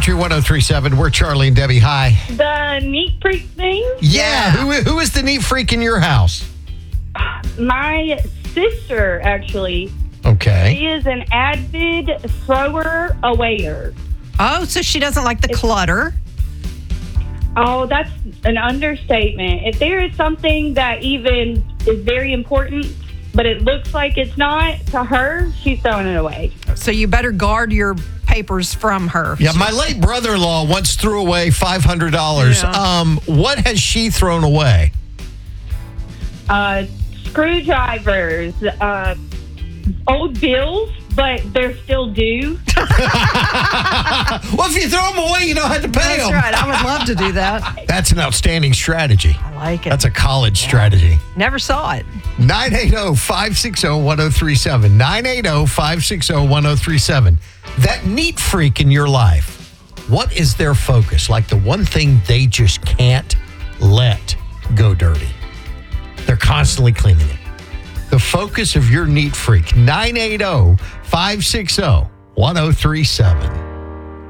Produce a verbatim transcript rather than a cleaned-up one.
Country one oh three point seven. We're Charlie and Debbie. Hi. The neat freak thing? Yeah. Who, who is the neat freak in your house? My sister, actually. Okay. She is an avid thrower awayer. Oh, so she doesn't like the clutter. Oh, that's an understatement. If there is something that even is very important, but it looks like it's not, to her, she's throwing it away. So you better guard your papers from her. Yeah, my late brother-in-law once threw away five hundred dollars. Yeah. Um, what has she thrown away? Uh, screwdrivers, uh, old bills, but they're still due. Well, if you throw them away, you don't have to pay That's them. right. I would love to do that. That's an outstanding strategy. I like it. That's a college strategy. Never saw it. nine eight zero, five six zero, one zero three seven. nine eight zero, five six zero, one zero three seven. That neat freak in your life, what is their focus? Like the one thing they just can't let go dirty. They're constantly cleaning it. The focus of your neat freak, nine eight zero, five six zero, one zero three seven.